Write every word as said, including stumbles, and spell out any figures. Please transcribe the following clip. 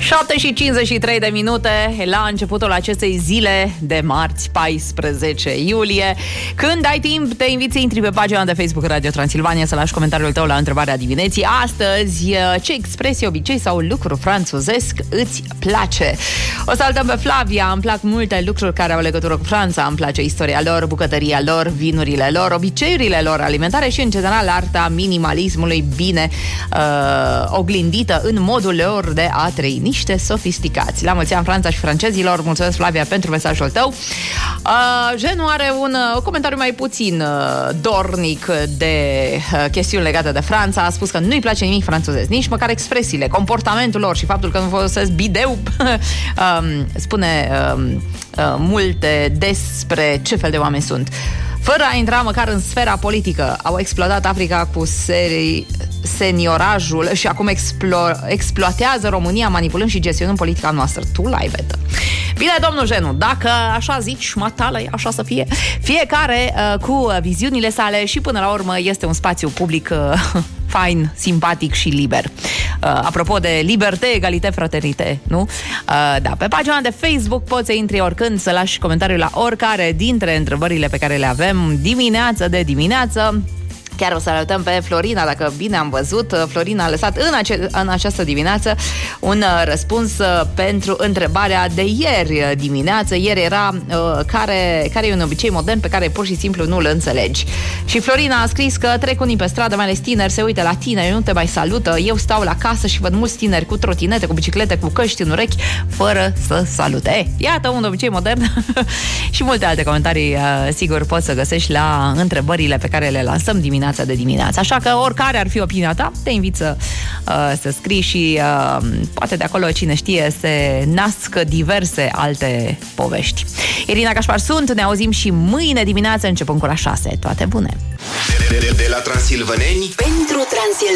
șapte și cincizeci și trei de minute la începutul acestei zile de marți, paisprezece iulie. Când ai timp, te invit să intri pe pagina de Facebook Radio Transilvania să lași comentariul tău la întrebarea dimineții. Astăzi, ce expresie, obicei sau lucru franțuzesc îți place? O să salutăm pe Flavia. Îmi plac multe lucruri care au legătură cu Franța. Îmi place istoria lor, bucătăria lor, vinurile lor, obiceiurile lor alimentare și, în general, arta minimalismului bine uh, oglindită în modul lor de a trăi. Niște sofisticați. La mulți ani Franța și francezilor. Mulțumesc, Flavia, pentru mesajul tău. Uh, Genu are un uh, comentariu mai puțin uh, dornic de uh, chestiuni legate de Franța. A spus că nu-i place nimic franțuzesc, nici măcar expresiile, comportamentul lor și faptul că nu folosesc bideu. uh, spune uh, uh, multe despre ce fel de oameni sunt. Fără a intra măcar în sfera politică, au exploatat Africa cu serii, seniorajul și acum explo- exploatează România manipulând și gestionând politica noastră. Tu l-ai vetă. Bine, domnul Genu, dacă așa zici, matală, așa să fie. Fiecare uh, cu viziunile sale și până la urmă este un spațiu public uh, fain, simpatic și liber. Uh, apropo de liberté, egalité, fraternité, nu? Uh, da, pe pagina de Facebook poți să intri oricând, să lași comentariul la oricare dintre întrebările pe care le avem dimineață de dimineață. Chiar o să arătăm pe Florina, dacă bine am văzut. Florina a lăsat în, ace- în această dimineață un uh, răspuns uh, pentru întrebarea de ieri dimineață. Ieri era uh, care, care e un obicei modern pe care pur și simplu nu îl înțelegi. Și Florina a scris că trec unii pe stradă, mai ales tineri, se uită la tine, nu te mai salută. Eu stau la casă și văd mulți tineri cu trotinete, cu biciclete, cu căști în urechi, fără să salute. Iată un obicei modern. Și multe alte comentarii, uh, sigur, poți să găsești la întrebările pe care le lansăm dimineața de dimineață. Așa că oricare ar fi opinia ta, te invit să, uh, să scrii și uh, poate de acolo, cine știe, se nască diverse alte povești. Irina Cașpar sunt, ne auzim și mâine dimineață începând cu la șase. Toate bune! De, de, de la Transilvăneni pentru Transilvania.